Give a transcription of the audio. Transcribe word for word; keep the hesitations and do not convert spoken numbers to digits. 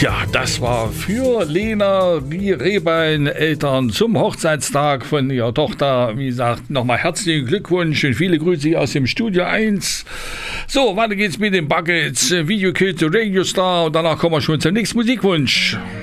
Ja, das war für Lena, die Rehbein-Eltern zum Hochzeitstag von ihrer Tochter. Wie gesagt, nochmal herzlichen Glückwunsch und viele Grüße hier aus dem Studio eins. So, weiter geht's mit den Buckets, Video Kid, Radio Star und danach kommen wir schon zum nächsten Musikwunsch.